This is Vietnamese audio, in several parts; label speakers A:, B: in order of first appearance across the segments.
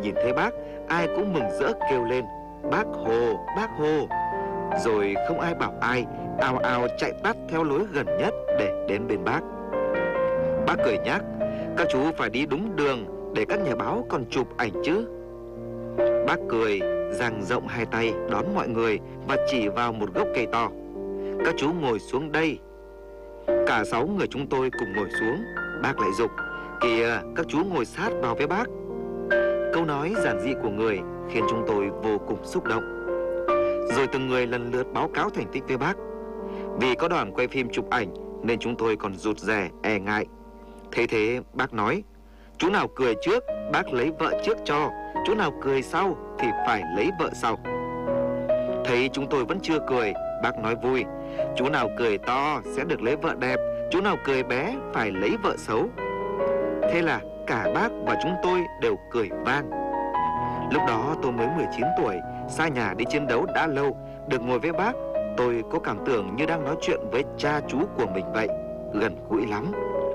A: nhìn thấy bác, ai cũng mừng rỡ kêu lên: "Bác Hồ, Bác Hồ!" Rồi không ai bảo ai, ào ào chạy tắt theo lối gần nhất để đến bên bác. Bác cười nhắc: "Các chú phải đi đúng đường để các nhà báo còn chụp ảnh chứ." Bác cười, dang rộng hai tay đón mọi người và chỉ vào một gốc cây to: "Các chú ngồi xuống đây." Cả 6 người chúng tôi cùng ngồi xuống. Bác lại giục: "Kìa, các chú ngồi sát vào với bác." Câu nói giản dị của người khiến chúng tôi vô cùng xúc động. Rồi từng người lần lượt báo cáo thành tích với bác. Vì có đoàn quay phim chụp ảnh nên chúng tôi còn rụt rè, e ngại. Thế thế bác nói: "Chú nào cười trước, bác lấy vợ trước cho. Chú nào cười sau thì phải lấy vợ sau." Thấy chúng tôi vẫn chưa cười, bác nói vui: "Chú nào cười to sẽ được lấy vợ đẹp, chú nào cười bé phải lấy vợ xấu." Thế là cả bác và chúng tôi đều cười vang. Lúc đó tôi mới 19 tuổi, xa nhà đi chiến đấu đã lâu, được ngồi với bác, tôi có cảm tưởng như đang nói chuyện với cha chú của mình vậy, gần gũi lắm.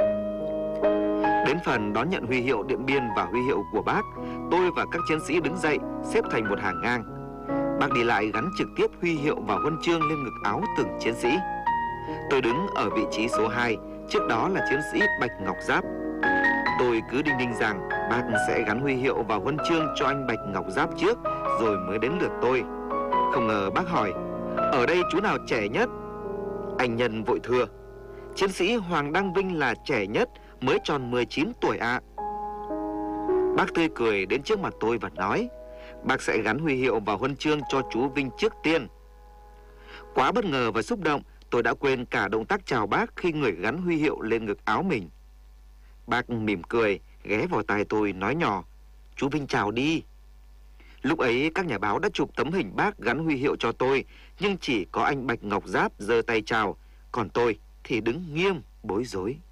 A: Đến phần đón nhận huy hiệu Điện Biên và huy hiệu của bác, tôi và các chiến sĩ đứng dậy, xếp thành một hàng ngang. Bác đi lại gắn trực tiếp huy hiệu và huân chương lên ngực áo từng chiến sĩ. Tôi đứng ở vị trí số 2, trước đó là chiến sĩ Bạch Ngọc Giáp. Tôi cứ đinh ninh rằng bác sẽ gắn huy hiệu và huân chương cho anh Bạch Ngọc Giáp trước, rồi mới đến lượt tôi. Không ngờ bác hỏi: "Ở đây chú nào trẻ nhất?" Anh Nhân vội thưa: "Chiến sĩ Hoàng Đăng Vinh là trẻ nhất, mới tròn 19 tuổi ạ." Bác tươi cười đến trước mặt tôi và nói: "Bác sẽ gắn huy hiệu và huân chương cho chú Vinh trước tiên." Quá bất ngờ và xúc động, tôi đã quên cả động tác chào bác khi người gắn huy hiệu lên ngực áo mình. Bác mỉm cười, ghé vào tai tôi nói nhỏ: "Chú Vinh chào đi." Lúc ấy các nhà báo đã chụp tấm hình bác gắn huy hiệu cho tôi, nhưng chỉ có anh Bạch Ngọc Giáp giơ tay chào, còn tôi thì đứng nghiêm bối rối.